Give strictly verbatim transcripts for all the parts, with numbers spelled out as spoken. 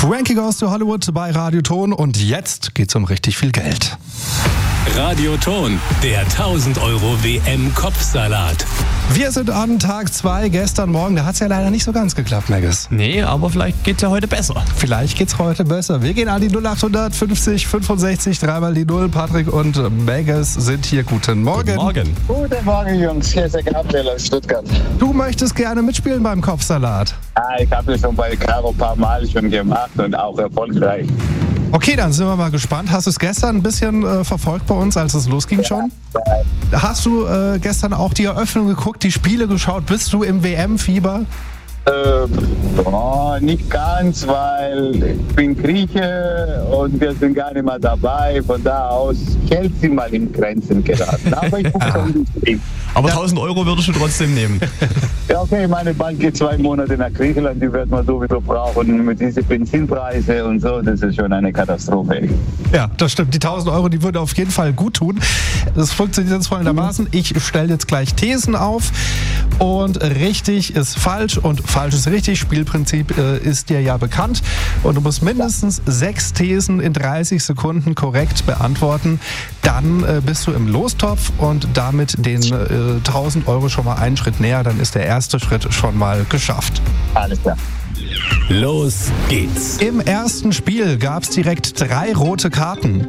Frankie Goes to Hollywood bei Radioton und jetzt geht's um richtig viel Geld. Radioton, der tausend Euro W M-Kopfsalat. Wir sind an Tag zwei, gestern Morgen, da hat's ja leider nicht so ganz geklappt, Maggis. Nee, aber vielleicht geht's ja heute besser. Vielleicht geht's heute besser. Wir gehen an die null acht fünfzig fünfundsechzig, dreimal die Null. Patrick und Maggis sind hier. Guten Morgen. Guten Morgen. Guten Morgen, Jungs. Hier ist der Gabriel aus Stuttgart. Du möchtest gerne mitspielen beim Kopfsalat. Ah, ich habe das schon bei Caro ein paar Mal schon gemacht und auch erfolgreich. Okay, dann sind wir mal gespannt. Hast du es gestern ein bisschen äh, verfolgt bei uns, als es losging Ja, schon? ja. Hast du äh, gestern auch die Eröffnung geguckt, die Spiele geschaut? Bist du im W M-Fieber? Äh, oh, nicht ganz, weil ich bin Grieche und wir sind gar nicht mehr dabei. Von da aus hält sie mal in Grenzen geraten. Aber ich gucke schon nicht. Aber tausend Euro würdest du trotzdem nehmen. Ja, okay, meine Bank geht zwei Monate nach Griechenland, die wird man sowieso brauchen. Mit diesen Benzinpreise und so, das ist schon eine Katastrophe. Ja, das stimmt. Die tausend Euro, die würde auf jeden Fall gut tun. Das funktioniert jetzt folgendermaßen. Ich stelle jetzt gleich Thesen auf und richtig ist falsch und falsch ist richtig. Spielprinzip äh, ist dir ja bekannt und du musst mindestens sechs Thesen in dreißig Sekunden korrekt beantworten. Dann äh, bist du im Lostopf und damit den äh, tausend Euro schon mal einen Schritt näher. Dann ist der erste Schritt schon mal geschafft. Alles klar. Los geht's. Im ersten Spiel gab es direkt drei rote Karten.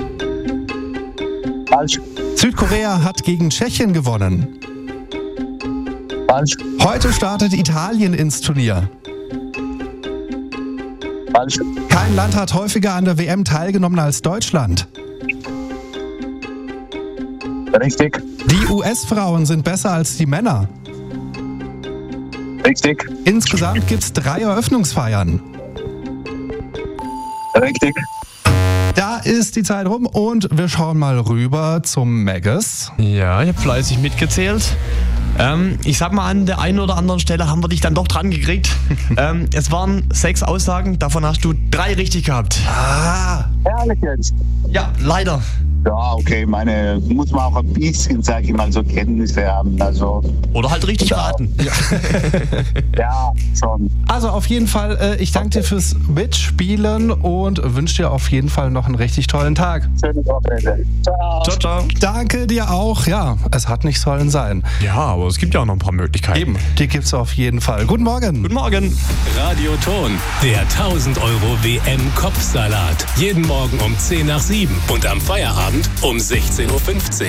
Falsch. Südkorea hat gegen Tschechien gewonnen. Falsch. Heute startet Italien ins Turnier. Falsch. Kein Land hat häufiger an der W M teilgenommen als Deutschland. Richtig. Die U S-Frauen sind besser als die Männer. Richtig. Insgesamt gibt es drei Eröffnungsfeiern. Richtig. Da ist die Zeit rum und wir schauen mal rüber zum Maggis. Ja, ich habe fleißig mitgezählt. Ähm, ich sag mal, an der einen oder anderen Stelle haben wir dich dann doch dran gekriegt. ähm, es waren sechs Aussagen, davon hast du drei richtig gehabt. Ah, Ehrlich jetzt. Ja, leider. Ja, okay, meine, muss man auch ein bisschen, sag ich mal, so Kenntnisse haben. Also, Oder halt richtig Ja. raten. ja, schon. also auf jeden Fall, äh, ich danke dir fürs Mitspielen und wünsche dir auf jeden Fall noch einen richtig tollen Tag. Schönes Wochenende. Ciao. Ciao, ciao. Danke dir auch. Ja, es hat nicht sollen sein. Ja, aber es gibt ja auch noch ein paar Möglichkeiten. Eben, die gibt's auf jeden Fall. Guten Morgen. Guten Morgen. Radioton, der tausend Euro W M-Kopfsalat. Jeden Morgen um zehn nach sieben und am Feierabend um sechzehn Uhr fünfzehn.